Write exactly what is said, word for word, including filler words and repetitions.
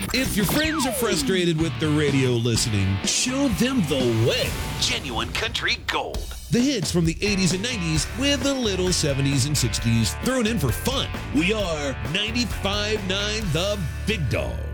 If your friends are frustrated with the radio listening, show them the way. Genuine Country Gold. The hits from the eighties and nineties with a little seventies and sixties thrown in for fun. We are ninety-five point nine The Big Dog.